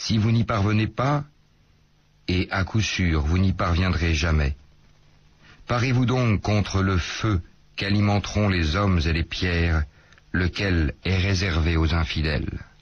Si vous n'y parvenez pas, et à coup sûr vous n'y parviendrez jamais, parez-vous donc contre le feu qu'alimenteront les hommes et les pierres, lequel est réservé aux infidèles.